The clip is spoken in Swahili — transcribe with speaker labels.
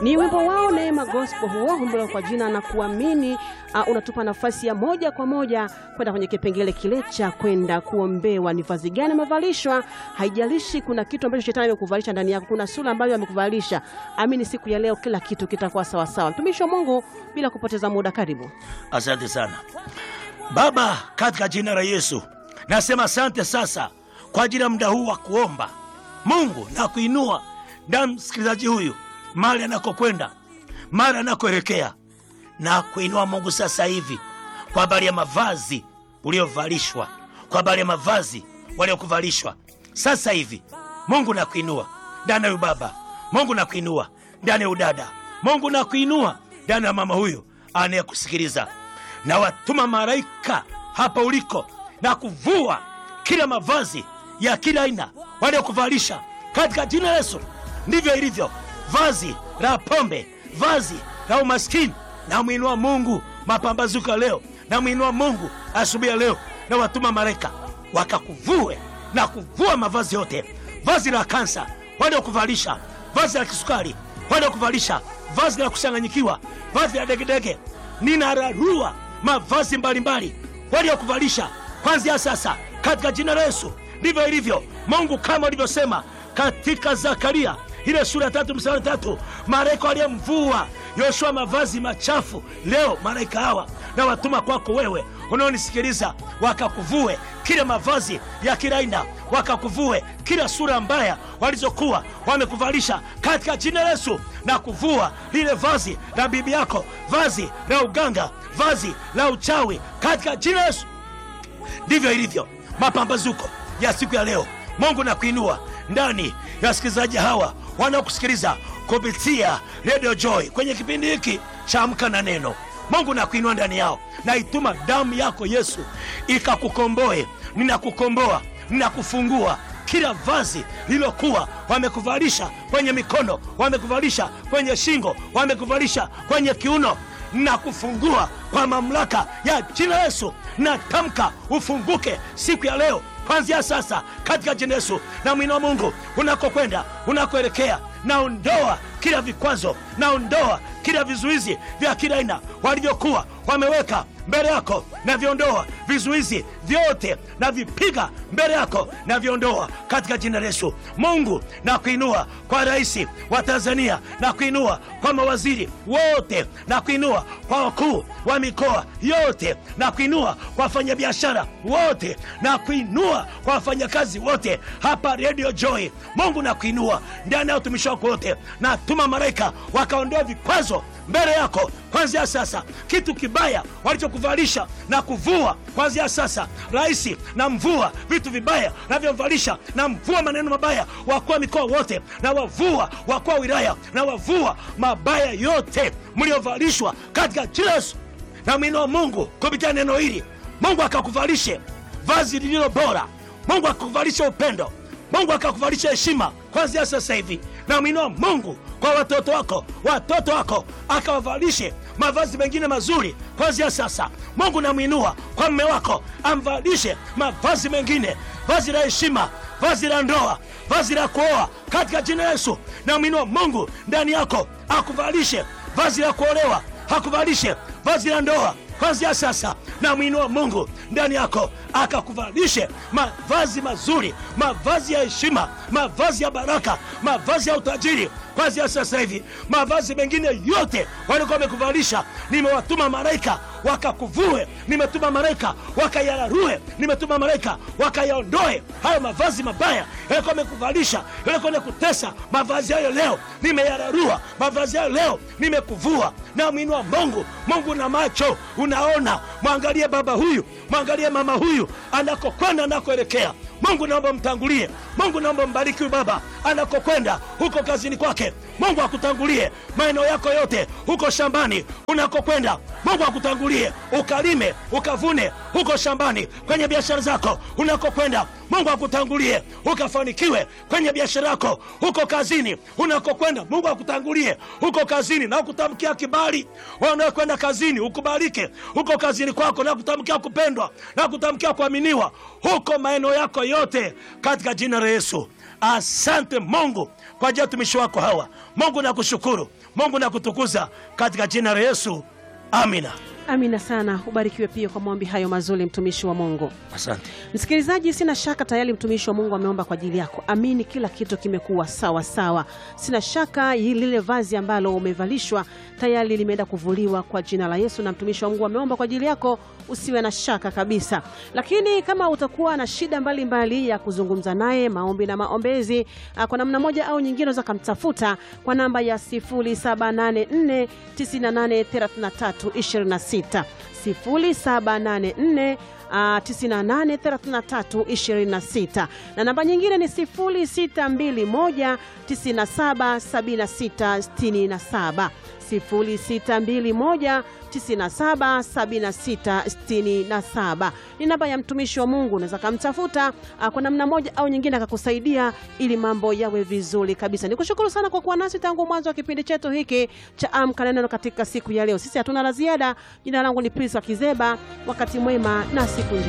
Speaker 1: Ni wimbo wao Neema Gospel huo humbula kwa jina na kuamini. Unatupa nafasi ya moja kwa moja kwenda kwenye kipengele kile cha kwenda kuombewa. Ni vazi gani umevalishwa? Haijalishi kuna kitu ambacho shetani amekuvalisha ndani yako, kuna sura ambayo amekuvalisha. Amini siku ya leo kila kitu kitakuwa sawa sawa. Mtumishi wa Mungu, bila kupoteza muda, karibu.
Speaker 2: Asante sana Baba, katika jina la Yesu nasema asante sasa kwa ajili ya muda huu wa kuomba. Mungu, na kuinua damu msikilizaji huyu mahali anakokwenda, mahali anakoelekea, na kuinua Mungu sasa hivi kwa habari ya mavazi uliovalishwa, kwa habari ya mavazi waliokuvalishwa sasa hivi. Mungu, na kuinua ndani ya baba, Mungu na kuinua ndani ya udada, Mungu na kuinua ndani ya mama huyu anayekusikiliza, na watuma malaika hapa uliko na kuvua kila mavazi ya kila aina waliokuvalisha katika jina la Yesu. Ndivyo ilivyo vazi la pombe, vazi la umaskini, na muinua Mungu mapambazuka leo, na muinua Mungu asubuhi leo, na watuma malaika wakakuvue na kuvua mavazi yote, vazi la kansa waliokuvalisha, vazi la kisukari waliokuvalisha, vazi la kusanganyikiwa, vazi la degedege. Ninararua mavazi mbalimbali waliokuvalisha kuanzia sasa katika jina la Yesu. Ndivyo ilivyo Mungu, kama ulivyosema katika Zakaria ile sura 3 mstari 3, malaika aliyemvua Yoshua mavazi machafu. Leo malaika hawa na watuma kwako wewe unaonisikiliza, wakakuvue kila mavazi ya kila aina, wakakuvue kila sura mbaya walizokuwa wamekuvalisha katika jina la Yesu, na kuvua lile vazi la bibi yako, vazi la uganga, vazi la uchawi katika jina la Yesu. Ndivyo ilivyo mapambazuko ya siku ya leo. Mungu, na kuinua ndani ya wasikilizaji hawa wanaokusikiliza kupitia Radio Joy kwenye kipindi hiki cha Amka na Neno. Mungu, na kuinua ndani yao, na ituma damu yako Yesu ikakukomboe. Ninakukomboa, ninakufungua kila vazi lilokuwa wamekuvalisha kwenye mikono, wamekuvalisha kwenye shingo, wamekuvalisha kwenye kiuno. Ninakufungua kwa mamlaka ya jina la Yesu. Natamka ufunguke siku ya leo kuanzia sasa katika jina la Yesu. Na mwinua Mungu unakokwenda, unakoelekea, naondoa kila vikwazo, naondoa kila vizuizi vya kila aina walivyokuwa wameweka mbele yako, na viondoa vizuizi vyote, na vipiga mbele yako, na viondoa katika jina la Yesu. Mungu, na kuinua kwa rais wa Tanzania, na kuinua kwa mawaziri wote, na kuinua kwa wakuu wa mikoa yote, na kuinua kwa wafanyabiashara wote, na kuinua kwa wafanyakazi wote hapa Radio Joy. Mungu, na kuinua ndani ya utumishi wako wote, na tuma malaika wakaondoa vikwazo mbele yako kuanzia sasa. Kitu kibaya walichokuvalisha na kuvua kuanzia sasa, rais, na mvua vitu vibaya na vyovalisha, na mvua maneno mabaya wakuu mikoa wote, na wavua wakuu wilaya, na wavua mabaya yote mliovalishwa katika jina la Yesu. Na mwinua Mungu kupitia neno hili, Mungu akakuvalishe vazi lililo bora, Mungu akakuvalishe upendo, Mungu akakuvalisha heshima kuanzia sasa hivi. Na mwinua Mungu kwa watoto wako akawavalishe mavazi mengine mazuri kuanzia sasa. Mungu, na mwinua kwa mume wako amvalishe mavazi mengine, vazi la heshima, vazi la ndoa, vazi la kuoa katika jina la Yesu. Na mwinua Mungu ndani yako akuvalishe vazi la kuolewa, akuvalishe vazi la ndoa kuanzia sasa. Na mwinua Mungu ndani yako akakuvalishe mavazi mazuri, mavazi ya heshima, mavazi ya baraka, mavazi ya utajiri kuanzia sasa hivi. Mavazi mengine yote walikuwa wamekuvalisha, nimewatuma malaika wakakuvue, nimetuma malaika wakayararue, nimetuma malaika wakayaondoe hayo mavazi mabaya yalikuwa wamekuvalisha, yalikuwa yakutesa. Mavazi hayo leo nimeyararua, mavazi hayo leo nimekuvua. Na mwinua Mungu, Mungu na macho unaona, mwangalie baba huyu, mwangalie mama huyu anakokwenda, anakoelekea. Mungu, naomba mtangulie. Mungu, naomba mbariki huyu baba anakokwenda huko kazini kwake. Mungu akutangulie maeneo yako yote, huko shambani unakokwenda. Mungu akutangulie, ukalime ukavune huko shambani, kwenye biashara zako unakokwenda. Mungu akutangulie, ukafanikiwe kwenye biashara yako, huko kazini unakokwenda. Mungu akutangulie huko kazini, na kutamkia kibali. Wanaokwenda kazini ukubalike huko kazini kwako, na kutamkia kupendwa, na kutamkia kuaminiwa huko maeneo yako yote katika jina la Yesu. Asante Mungu kwa ajili ya watumishi wako hawa. Mungu nakushukuru, Mungu nakutukuza katika jina la Yesu. Amina.
Speaker 1: Amina sana. Ubarikiwe pia kwa maombi hayo mazuri, mtumishi wa Mungu.
Speaker 2: Asante.
Speaker 1: Msikilizaji, sina shaka tayari mtumishi wa Mungu ameomba kwa ajili yako. Amini kila kitu kimekuwa sawa sawa. Sina shaka lile vazi ambalo umevalishwa tayari limeenda kuvuliwa kwa jina la Yesu, na mtumishi wa Mungu ameomba kwa ajili yako. Usiwe na shaka kabisa. Lakini kama utakuwa na shida mbalimbali ya kuzungumza naye, maombi na maombezi, kwa namna moja au nyingine, unaweza kumtafuta kwa namba ya 0784983326, 0784 983326, na namba nyingine ni 0621977667, 0621977667. Ni namba ya mtumishi wa Mungu. Unaweza kumtafuta kwa namna moja au nyingine akakusaidia ili mambo yawe vizuri kabisa. Nikushukuru sana kwa kuwa nasi tangu mwanzo wa kipindi chetu hiki cha Amka na Neno katika siku ya leo. Sisi hatuna la ziada. Jina langu ni Prisca Kizeba. Wakati mwema na siku njema.